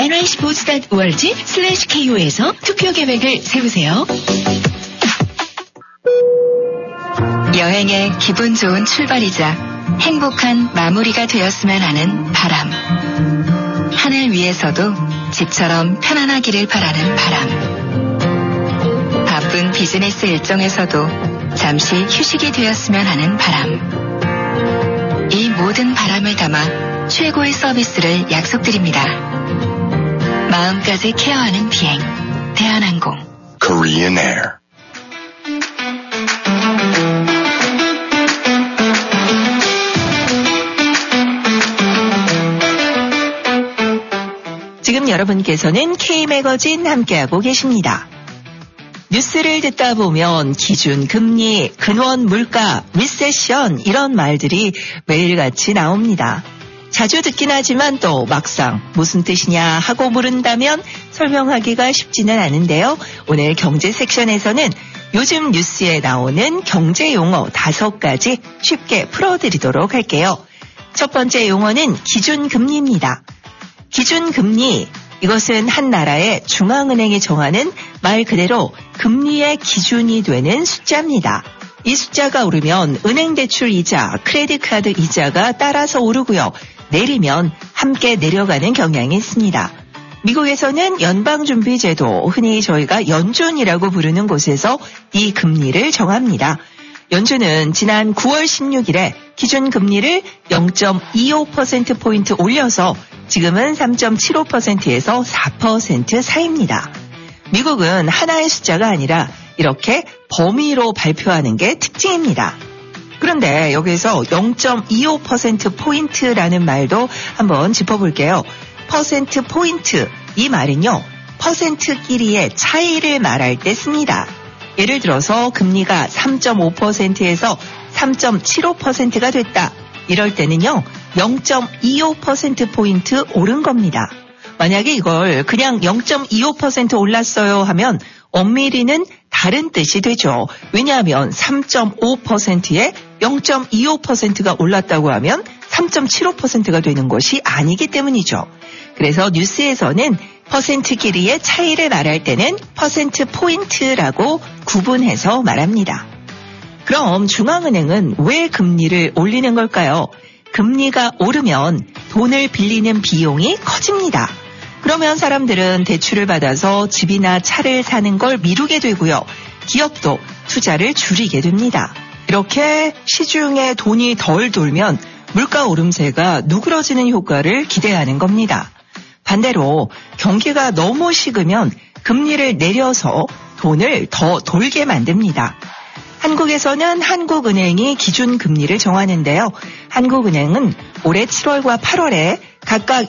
nysports.org/KO에서 투표 계획을 세우세요. 여행의 기분 좋은 출발이자 행복한 마무리가 되었으면 하는 바람. 하늘 위에서도 집처럼 편안하기를 바라는 바람. 바쁜 비즈니스 일정에서도 잠시 휴식이 되었으면 하는 바람. 이 모든 바람을 담아 최고의 서비스를 약속드립니다. 마음까지 케어하는 비행, 대한항공. Korean Air. 지금 여러분께서는 K매거진 함께하고 계십니다. 뉴스를 듣다 보면 기준 금리, 근원 물가, 리세션 이런 말들이 매일같이 나옵니다. 자주 듣긴 하지만 또 막상 무슨 뜻이냐 하고 물은다면 설명하기가 쉽지는 않은데요. 오늘 경제 섹션에서는 요즘 뉴스에 나오는 경제 용어 5가지 쉽게 풀어드리도록 할게요. 첫 번째 용어는 기준금리입니다. 기준금리, 이것은 한 나라의 중앙은행이 정하는 말 그대로 금리의 기준이 되는 숫자입니다. 이 숫자가 오르면 은행대출 이자, 크레딧카드 이자가 따라서 오르고요. 내리면 함께 내려가는 경향이 있습니다. 미국에서는 연방준비제도, 흔히 저희가 연준이라고 부르는 곳에서 이 금리를 정합니다. 연준은 지난 9월 16일에 기준금리를 0.25%포인트 올려서 지금은 3.75%에서 4% 사이입니다. 미국은 하나의 숫자가 아니라 이렇게 범위로 발표하는 게 특징입니다. 그런데 여기서 0.25%포인트라는 말도 한번 짚어볼게요. 퍼센트포인트, 이 말은요, 퍼센트끼리의 차이를 말할 때 씁니다. 예를 들어서 금리가 3.5%에서 3.75%가 됐다. 이럴 때는요, 0.25%포인트 오른 겁니다. 만약에 이걸 그냥 0.25% 올랐어요 하면 엄밀히는 다른 뜻이 되죠. 왜냐하면 3.5%에 0.25%가 올랐다고 하면 3.75%가 되는 것이 아니기 때문이죠. 그래서 뉴스에서는 퍼센트끼리의 차이를 말할 때는 퍼센트 포인트라고 구분해서 말합니다. 그럼 중앙은행은 왜 금리를 올리는 걸까요? 금리가 오르면 돈을 빌리는 비용이 커집니다. 그러면 사람들은 대출을 받아서 집이나 차를 사는 걸 미루게 되고요. 기업도 투자를 줄이게 됩니다. 이렇게 시중에 돈이 덜 돌면 물가 오름세가 누그러지는 효과를 기대하는 겁니다. 반대로 경기가 너무 식으면 금리를 내려서 돈을 더 돌게 만듭니다. 한국에서는 한국은행이 기준금리를 정하는데요. 한국은행은 올해 7월과 8월에 각각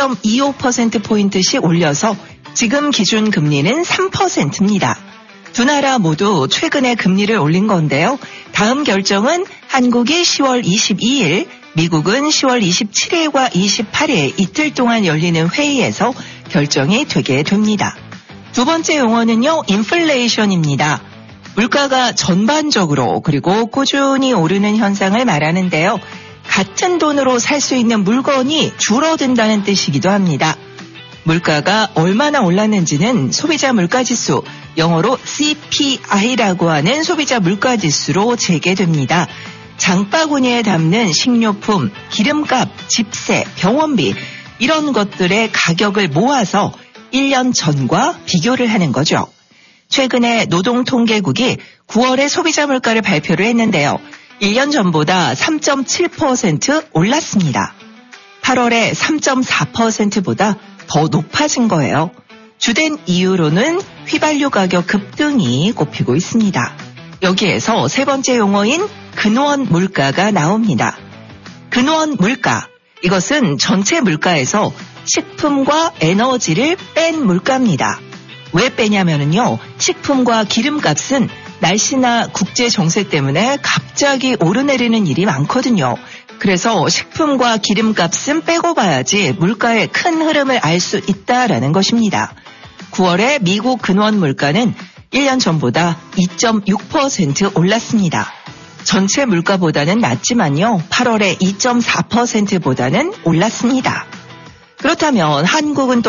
0.25%포인트씩 올려서 지금 기준금리는 3%입니다. 두 나라 모두 최근에 금리를 올린 건데요. 다음 결정은 한국이 10월 22일, 미국은 10월 27일과 28일 이틀 동안 열리는 회의에서 결정이 되게 됩니다. 두 번째 용어는요, 인플레이션입니다. 물가가 전반적으로 그리고 꾸준히 오르는 현상을 말하는데요. 같은 돈으로 살 수 있는 물건이 줄어든다는 뜻이기도 합니다. 물가가 얼마나 올랐는지는 소비자 물가지수, 영어로 CPI라고 하는 소비자 물가지수로 재개됩니다. 장바구니에 담는 식료품, 기름값, 집세, 병원비 이런 것들의 가격을 모아서 1년 전과 비교를 하는 거죠. 최근에 노동통계국이 9월에 소비자 물가를 발표를 했는데요. 1년 전보다 3.7% 올랐습니다. 8월에 3.4%보다 더 높아진 거예요. 주된 이유로는 휘발유 가격 급등이 꼽히고 있습니다. 여기에서 세 번째 용어인 근원 물가가 나옵니다. 근원 물가, 이것은 전체 물가에서 식품과 에너지를 뺀 물가입니다. 왜 빼냐면요, 식품과 기름값은 날씨나 국제 정세 때문에 갑자기 오르내리는 일이 많거든요. 그래서 식품과 기름값은 빼고 봐야지 물가의 큰 흐름을 알 수 있다라는 것입니다. 9월에 미국 근원 물가는 1년 전보다 2.6% 올랐습니다. 전체 물가보다는 낮지만요, 8월에 2.4%보다는 올랐습니다. 그렇다면 한국은 또